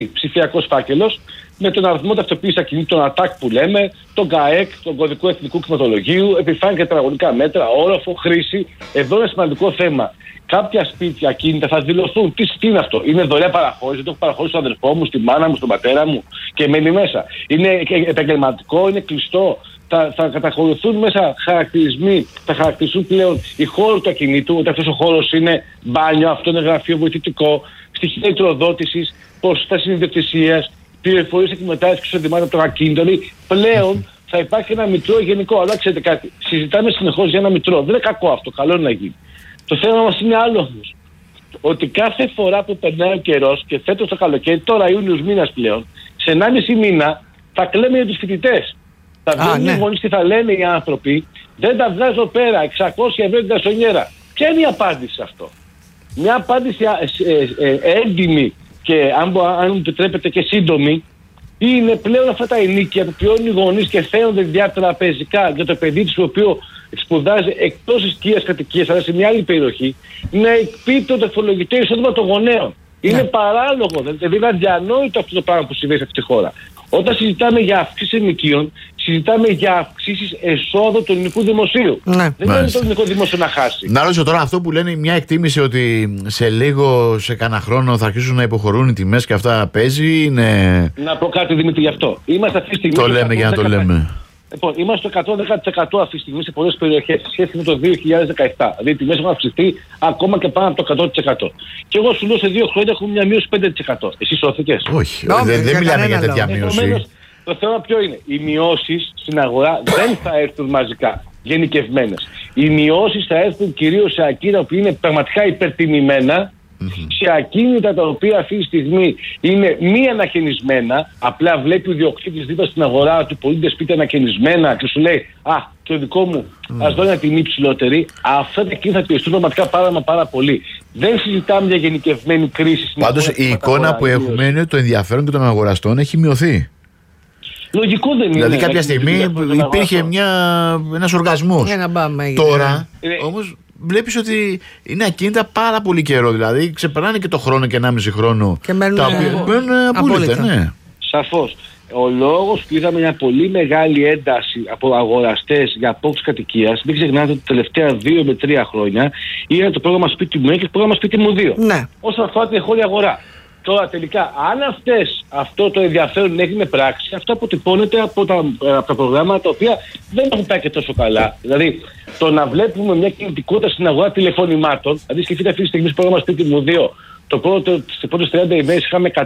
ψηφιακός φάκελος με τον αριθμό ταυτοποίησης ακινήτων ΑΤΑΚ που λέμε, τον ΚΑΕΚ, τον Κωδικό Εθνικού Κτηματολογίου, επιφάνεια και τετραγωνικά μέτρα, όροφο, χρήση. Εδώ είναι σημαντικό θέμα. Κάποια σπίτια ακίνητα θα δηλωθούν. Τι είναι αυτό? Είναι δωρεά παραχώρηση? Δεν το έχω παραχωρήσει στον αδερφό μου, στη μάνα μου, στον πατέρα μου και μένει μέσα? Είναι επαγγελματικό? Είναι κλειστό? Θα καταχωρηθούν μέσα χαρακτηρισμοί, θα χαρακτηριστούν πλέον οι χώροι του ακινήτου, ότι αυτός ο χώρος είναι μπάνιο, αυτό είναι γραφείο βοηθητικό, στοιχεία ηλεκτροδότησης, ποσοστά ιδιοκτησίας, πληροφορίες εκμετάλλευσης και εισοδημάτων των ακίνητων. Πλέον θα υπάρχει ένα μητρό γενικό. Αλλά ξέρετε κάτι, συζητάμε συνεχώς για ένα μητρό. Δεν είναι κακό αυτό, καλό είναι να γίνει. Το θέμα μας είναι άλλο όμως. Ότι κάθε φορά που περνάει ο καιρός και φέτος το καλοκαίρι, τώρα Ιούνιος μήνας πλέον, σε 1,5 μήνα θα κλαίμε για τους φοιτητές. Θα βγαίνουν οι γονείς και θα λένε οι άνθρωποι, δεν τα βγάζω πέρα, 600 ευρώ την κασονιέρα. Ποια είναι η απάντηση σε αυτό? Μια απάντηση έντιμη και αν μου επιτρέπετε και σύντομη, είναι πλέον αυτά τα ενίκια που πληρώνουν οι γονείς και φαίνονται διατραπεζικά για το παιδί του, το οποίο σπουδάζει εκτός οικίας κατοικίας, αλλά σε μια άλλη περιοχή, να εκπίπτει το φορολογικό εισόδημα των γονέων. Είναι παράλογο, δηλαδή είναι αδιανόητο αυτό το πράγμα που συμβαίνει σε αυτή τη χώρα. Όταν συζητάμε για αυξήσεις ενοικίων, συζητάμε για αυξήσεις εσόδου του ελληνικού δημοσίου. Δεν είναι το ελληνικό δημόσιο να χάσει. Να ρωτήσω τώρα αυτό που λένε, μια εκτίμηση ότι σε λίγο, σε κανένα χρόνο θα αρχίσουν να υποχωρούν οι τιμές και αυτά παίζει, είναι. Να πω κάτι, Δημήτρη, γι' αυτό. Είμαστε αυτή τη στιγμή. Το λέμε για να το λέμε. Λοιπόν, είμαστε στο 110% αυτή τη στιγμή σε πολλές περιοχές σε σχέση με το 2017. Δηλαδή οι τιμές έχουν αυξηθεί ακόμα και πάνω από το 100%. Και εγώ σου λέω σε 2 χρόνια έχουμε μια μείωση 5%. Εσύ σώθηκες? Όχι, δεν μιλάμε για τέτοια μείωση. Το θέμα ποιο είναι? Οι μειώσεις στην αγορά δεν θα έρθουν μαζικά, γενικευμένες. Οι μειώσεις θα έρθουν κυρίως σε ακίνητα που είναι πραγματικά υπερτιμημένα, σε ακίνητα τα οποία αυτή τη στιγμή είναι μη ανακαινισμένα. Απλά βλέπει ο ιδιοκτήτης δίπλα στην αγορά του πωλούνται σπίτια ανακαινισμένα και σου λέει το δικό μου ας δω μια τιμή ψηλότερη. Αυτά τα ακίνητα θα πιεστούν πραγματικά πάρα πολύ. Δεν συζητάμε για γενικευμένη κρίση. Πάντως η εικόνα που έχουμε είναι ότι το ενδιαφέρον και των αγοραστών έχει μειωθεί. Λογικό δεν είναι? Δηλαδή κάποια στιγμή υπήρχε ένας οργασμός. Τώρα όμως βλέπεις ότι είναι ακίνητα πάρα πολύ καιρό. Δηλαδή ξεπερνάνε και το χρόνο και 1,5 χρόνο. Και μένουν απόλυτα. Ναι. Σαφώς. Ο λόγος που είδαμε μια πολύ μεγάλη ένταση από αγοραστές για απόκτηση κατοικίας, μην ξεχνάτε ότι τα τελευταία 2 με 3 χρόνια είναι το πρόγραμμα Σπίτι μου 1 και το πρόγραμμα Σπίτι μου 2. Ναι. Όσον αφορά την εγχώρια αγορά. Τώρα τελικά, αν αυτό το ενδιαφέρον έγινε πράξη, αυτό αποτυπώνεται από τα προγράμματα τα οποία δεν έχουν πάει και τόσο καλά. Δηλαδή, το να βλέπουμε μια κινητικότητα στην αγορά τηλεφωνημάτων, δηλαδή σκεφτείτε αυτή τη στιγμή στο πρόγραμμα Σπίτι μου 2, στις πρώτες 30 ημέρες είχαμε 120.000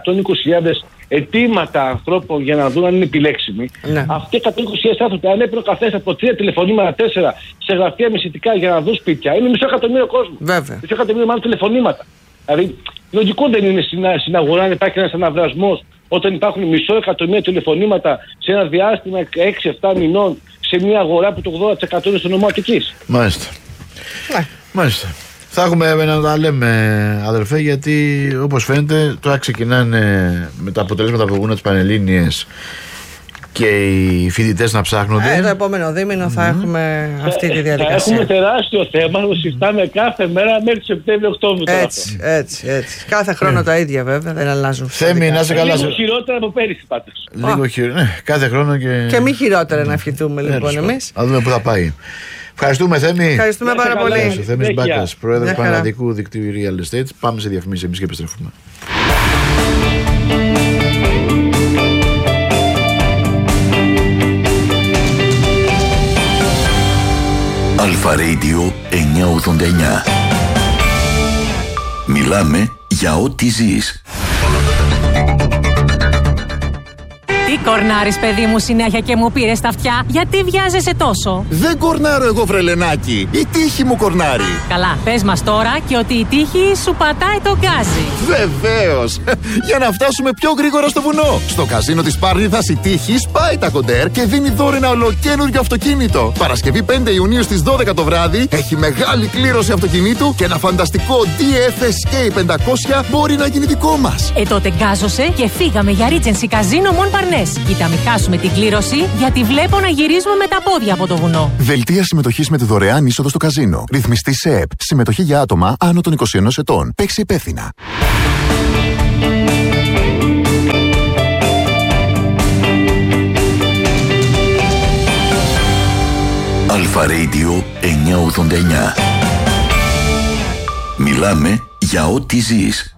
αιτήματα ανθρώπων για να δουν αν είναι επιλέξιμοι. Ναι. Αυτοί οι 120.000 άνθρωποι, αν έπαιρνε ο καθένας από 3 τηλεφωνήματα, 4 σε γραφεία μεσητικά για να δουν σπίτια, είναι 500.000 κόσμο. 500.000 μάλλον τηλεφωνήματα. Δηλαδή, λογικό δεν είναι στην αγορά να υπάρχει ένας αναβρασμός όταν υπάρχουν 500.000 τηλεφωνήματα σε ένα διάστημα 6-7 μηνών σε μια αγορά που το 80% είναι στο νομό Αττικής. Μάλιστα. Θα έχουμε να τα λέμε, αδερφέ, γιατί όπως φαίνεται τώρα ξεκινάνε με τα αποτελέσματα που βγουν τις Πανελλήνιες και οι φοιτητές να ψάχνονται. Το επόμενο δίμηνο θα έχουμε αυτή τη διαδικασία. Θα έχουμε τεράστιο θέμα, το συζητάμε κάθε μέρα μέχρι Σεπτέμβριο-Οκτώβριο. Έτσι. Κάθε χρόνο τα ίδια βέβαια, δεν αλλάζουν. Θέμη, να είσαι καλά. Λίγο χειρότερα από πέρυσι πάντως. Λίγο χειρότερα. Κάθε χρόνο και. Και μη χειρότερα να ευχηθούμε λοιπόν εμείς. Να δούμε πού θα πάει. Ευχαριστούμε, Θέμη. Ευχαριστούμε πάρα πολύ. Ο Θέμης Μπάκας, πρόεδρος του Πανελλαδικού Δικτύου Real Estate. Πάμε σε διαφημίσεις εμείς και επιστρέφουμε. Αλφα Radio 989. Μιλάμε για ό,τι ζεις. Τι κορνάρεις, παιδί μου, συνέχεια και μου πήρες τα αυτιά? Γιατί βιάζεσαι τόσο? Δεν κορνάρω εγώ, βρελενάκι. Η τύχη μου κορνάρει. Καλά, πες μας τώρα και ότι η τύχη σου πατάει το γκάζι. Βεβαίως. Για να φτάσουμε πιο γρήγορα στο βουνό. Στο καζίνο της Πάρνηθας η τύχη σπάει τα κοντέρ και δίνει δώρο ένα ολοκαίνουργιο αυτοκίνητο. Παρασκευή 5 Ιουνίου στις 12 το βράδυ έχει μεγάλη κλήρωση αυτοκινήτου και ένα φανταστικό DF Escape 500 μπορεί να γίνει δικό μας. Τότε γκάζωσε και φύγαμε για Regency Casino Mon Parnasse. Κοίτα, μην χάσουμε την κλήρωση, γιατί βλέπω να γυρίζουμε με τα πόδια από το βουνό. Δελτία συμμετοχής με τη δωρεάν είσοδο στο καζίνο. Ρυθμιστή ΣΕΕΠ. Συμμετοχή για άτομα άνω των 21 ετών. Παίξει υπεύθυνα. Αλφα Radio 989. Μιλάμε για ό,τι ζεις.